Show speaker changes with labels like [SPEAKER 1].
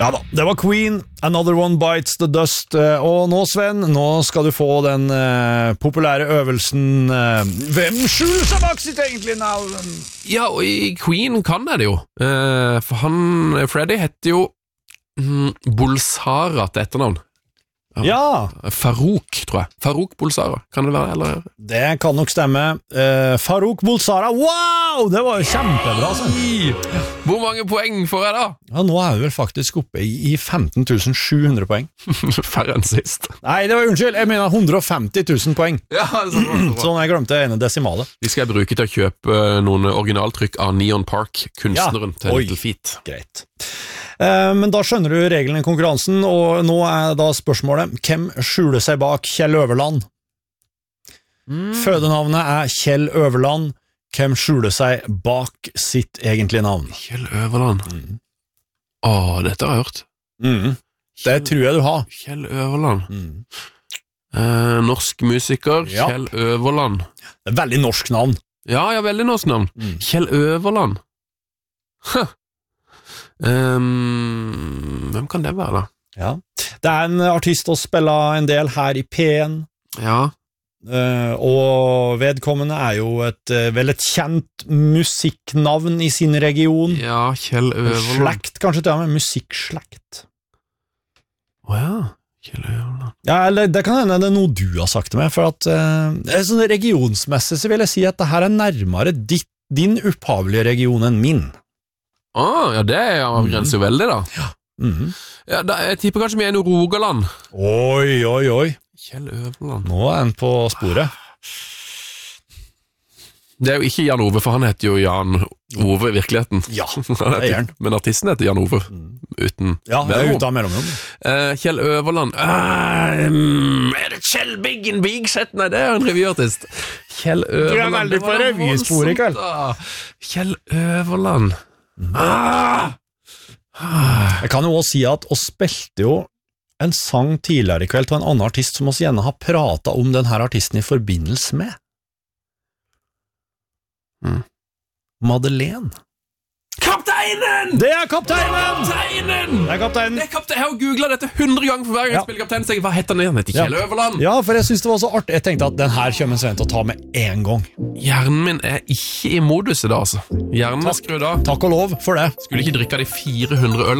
[SPEAKER 1] Ja da, det var Queen, Another One Bites the Dust, og nå Sven, nå skal du få den populære øvelsen Hvem skjuler seg bak sitt egentlige navn?
[SPEAKER 2] Ja, og i Queen kan jeg det jo, for Freddie heter jo Bulsara til etternavn.
[SPEAKER 1] Ja!
[SPEAKER 2] Farouk, tror jeg. Farouk Bulsara, kan det være, eller?
[SPEAKER 1] Det kan nok stemme. Farouk Bulsara, wow! Det var jo kjempebra, Sven.
[SPEAKER 2] Hvor mange poeng får jeg da?
[SPEAKER 1] Ja, nå er vi vel faktisk oppe i 15 700 poeng.
[SPEAKER 2] Færre enn sist.
[SPEAKER 1] Nei, det var unnskyld, jeg mener 150 000 poeng.
[SPEAKER 2] Ja,
[SPEAKER 1] Sånn jeg glemte ene desimale.
[SPEAKER 2] De skal jeg bruke til å kjøpe noen originaltrykk av Neon Park, kunstneren til Little Feet.
[SPEAKER 1] Greit. Men da skjønner du reglene i konkurransen, og nå er da spørsmålet, hvem skjuler seg bak Kjell Øverland? Fødenavnet er Kjell Øverland. Hvem skjuler seg bak sitt egentlige navn?
[SPEAKER 2] Kjell Øverland. Dette har jeg hørt.
[SPEAKER 1] Det tror jeg du har.
[SPEAKER 2] Kjell Øverland. Norsk musiker,
[SPEAKER 1] Ja.
[SPEAKER 2] Kjell Øverland.
[SPEAKER 1] Det er veldig norsk navn.
[SPEAKER 2] Ja, veldig norsk navn. Kjell Øverland. Hvem kan det være da?
[SPEAKER 1] Ja. Det er en artist som spiller en del her i P1,
[SPEAKER 2] Ja,
[SPEAKER 1] og vedkommende er jo vel et kjent musikknavn i sin region.
[SPEAKER 2] Kjell Øverland.
[SPEAKER 1] Slekt, kanskje til og med musikkslekt.
[SPEAKER 2] Åja, Kjell Øverland.
[SPEAKER 1] Ja, eller det kan hende det er noe du har sagt til meg, for at sånn regionsmessig så vil jeg si at det her er nærmere din opphavelige region enn min.
[SPEAKER 2] Det avgrenser jo veldig da. Ja, jeg tipper kanskje vi er i Rogaland.
[SPEAKER 1] Oi.
[SPEAKER 2] Kjell Øverland.
[SPEAKER 1] Nå er han på sporet.
[SPEAKER 2] Det er jo ikke Jan Ove, for han heter jo Jan Ove i virkeligheten.
[SPEAKER 1] Ja, det er han.
[SPEAKER 2] Men artisten heter Jan Ove, uten
[SPEAKER 1] Ja, det er ute av mellomrom.
[SPEAKER 2] Kjell Øverland. Er det Kjell Biggen Bigseth? Nei, det er en revyartist. Kjell Øverland.
[SPEAKER 1] Du er veldig på revyspor i kveld.
[SPEAKER 2] Kjell Øverland.
[SPEAKER 1] Jeg kan jo også si at oss spilte jo en sang tidligere i kveld til en annen artist som oss gjerne har pratet om denne artisten i forbindelse med. Madeleine.
[SPEAKER 2] Kapteinen!
[SPEAKER 1] Det er kapteinen!
[SPEAKER 2] Kapteinen!
[SPEAKER 1] Det er kapteinen!
[SPEAKER 2] Jeg har jo googlet dette 100 ganger for hver gang jeg spiller kapteinen, så hva heter han igjen? Heter Kjell Øverland?
[SPEAKER 1] Ja, for jeg synes det var så artig. Jeg tenkte at den her kommer Sven til å ta med en gang.
[SPEAKER 2] Hjernen min er ikke i modus i dag, altså. Hjernen er skrudd av.
[SPEAKER 1] Takk og lov for det.
[SPEAKER 2] Skulle ikke drikke de 400 øl